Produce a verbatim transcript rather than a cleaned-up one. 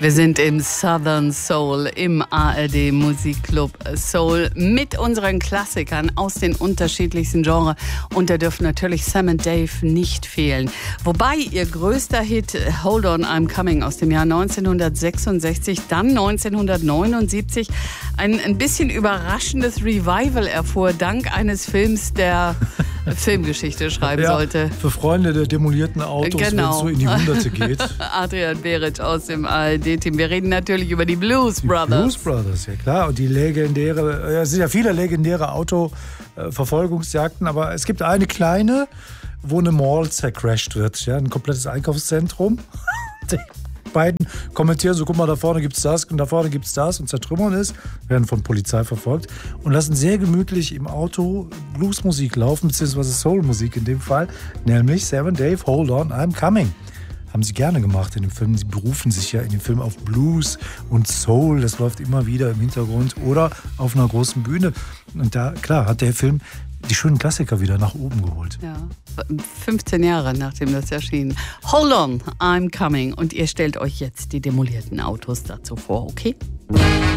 Wir sind im Southern Soul, im A R D Musikclub Soul mit unseren Klassikern aus den unterschiedlichsten Genres. Und da dürfen natürlich Sam und Dave nicht fehlen. Wobei ihr größter Hit Hold On, I'm Coming aus dem Jahr neunzehnhundertsechsundsechzig, dann neunzehnhundertneunundsiebzig ein, ein bisschen überraschendes Revival erfuhr, dank eines Films, der Filmgeschichte schreiben ja, sollte. Für Freunde der demolierten Autos, genau. wenn es so in die Hunderte geht. Adrian Beric aus dem A R D-Team. Wir reden natürlich über die Blues Brothers. Die Blues Brothers, ja klar. Und die legendäre, ja, es sind ja viele legendäre Autoverfolgungsjagden, aber es gibt eine kleine, wo eine Mall zercrashed wird. Ja, ein komplettes Einkaufszentrum. Die beiden kommentieren so, guck mal, da vorne gibt's das und da vorne gibt's das und zertrümmern ist, werden von Polizei verfolgt und lassen sehr gemütlich im Auto Bluesmusik laufen, beziehungsweise Soulmusik in dem Fall, nämlich Sam und Dave, Hold On, I'm Coming. Haben sie gerne gemacht in dem Film. Sie berufen sich ja in dem Film auf Blues und Soul. Das läuft immer wieder im Hintergrund oder auf einer großen Bühne. Und da, klar, hat der Film die schönen Klassiker wieder nach oben geholt. Ja, fünfzehn Jahre nachdem das erschien. Hold On, I'm Coming. Und ihr stellt euch jetzt die demolierten Autos dazu vor, okay?